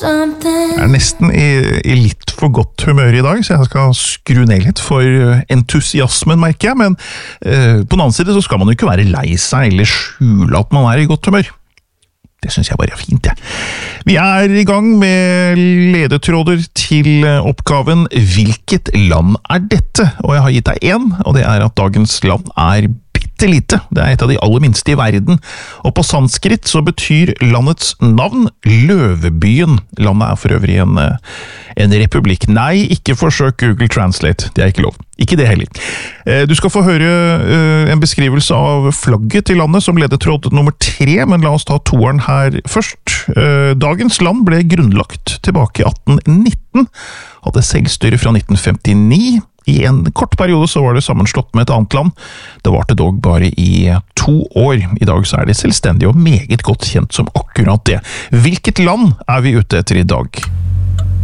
Jeg nesten i litt for godt humør i dag, så jeg skal skru ned litt for entusiasmen, merker jeg, men på den annen side så skal man jo ikke være lei seg eller skjule at man i godt humør. Det synes jeg bare fint, jeg. Vi i gang med ledetråder til oppgaven «Hvilket land dette?» Og jeg har gitt deg en, og det at dagens land bittelite. Det et av de aller minste i verden, og på sanskrit så betyr landets navn Løvebyen. Landet for øvrig en republikk. Nei, ikke forsøk Google Translate, det ikke lov. Ikke det heller. Du skal få høre en beskrivelse av flagget til landet som ledetråd nummer 3, men la oss ta toeren her først. Dagens land ble grunnlagt tilbake i 1819, hadde selvstyre fra 1959. I en kort periode så var det sammenslått med et annet land. Det varte dog bare i 2 år. I dag så det selvstendig og meget godt kjent som akkurat det. Hvilket land vi ute etter i dag?